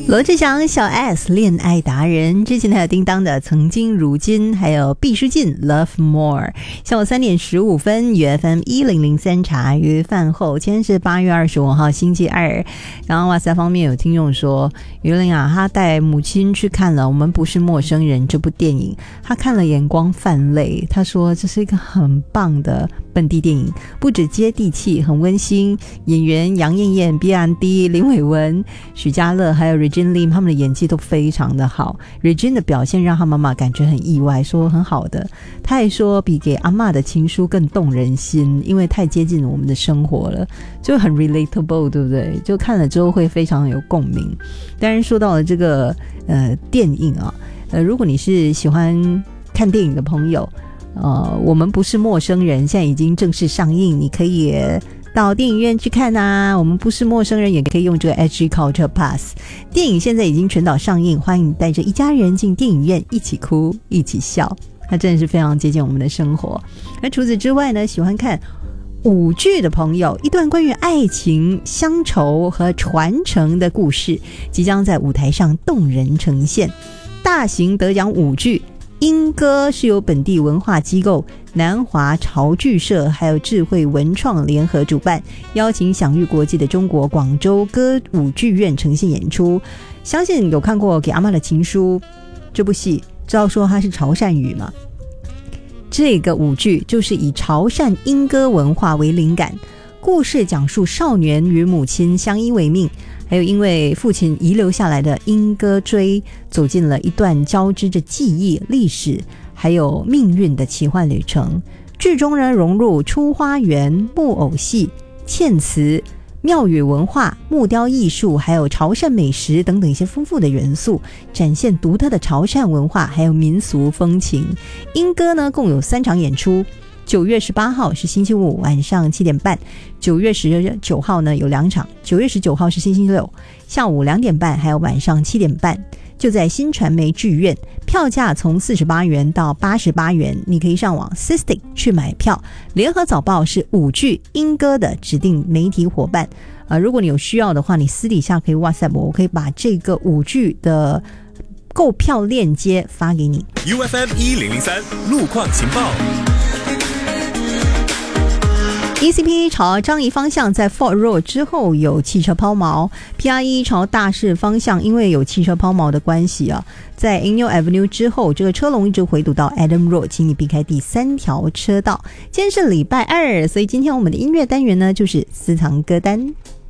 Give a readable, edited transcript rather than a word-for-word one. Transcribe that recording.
罗志祥小 S 恋爱达人，之前还有叮当的曾经如今，还有毕书尽 Love More。下午3点15分，UFM 1003茶余饭后，今天是8月25号星期二。然后哇塞，方面有听众说，于玲啊，他带母亲去看了《我们不是陌生人》这部电影，他看了眼光泛泪。他说这是一个很棒的本地电影，不止接地气，很温馨。演员杨艳艳、B&D、林伟文、许家乐还有 Regine Lim 他们的演技都非常的好。 Regine 的表现让他妈妈感觉很意外，说很好的。他还说比给阿嬷的情书更动人心，因为太接近我们的生活了，就很 relatable， 对不对？就看了之后会非常有共鸣。当然说到了这个电影啊，如果你是喜欢看电影的朋友，我们不是陌生人现在已经正式上映，你可以到电影院去看啊。我们不是陌生人也可以用这个 SG Culture Pass。 电影现在已经全岛上映，欢迎你带着一家人进电影院，一起哭一起笑，它真的是非常接近我们的生活。那除此之外呢，喜欢看舞剧的朋友，一段关于爱情、乡愁和传承的故事即将在舞台上动人呈现。大型得奖舞剧莺歌是由本地文化机构南华潮剧社还有智慧文创联合主办，邀请享誉国际的中国广州歌舞剧院呈现演出。相信有看过《给阿嬷的情书》这部戏，知道说它是潮汕语嘛？这个舞剧就是以潮汕莺歌文化为灵感，故事讲述少年与母亲相依为命，还有因为父亲遗留下来的莺歌锥，走进了一段交织着记忆、历史还有命运的奇幻旅程。剧中呢融入出花园、木偶戏、嵌词、庙宇文化、木雕艺术还有潮汕美食等等一些丰富的元素，展现独特的潮汕文化还有民俗风情。莺歌呢共有3场演出，9月18号是星期五晚上7点半，9月19号呢有2场，9月19号是星期六下午2点半还有晚上7点半，就在新传媒剧院，票价从48元到88元，你可以上网 Sisting 去买票。联合早报是舞剧莺歌的指定媒体伙伴，如果你有需要的话，你私底下可以 WhatsApp 我可以把这个舞剧的购票链接发给你。 UFM 1003路况情报。 ECP 朝樟宜方向在 Fort Road 之后有汽车抛锚， PRE 朝大士方向因为有汽车抛锚的关系啊，在 Inyo Avenue 之后这个车龙一直回堵到 Adam Road， 请你避开第3条车道。今天是礼拜二，所以今天我们的音乐单元呢就是私藏歌单。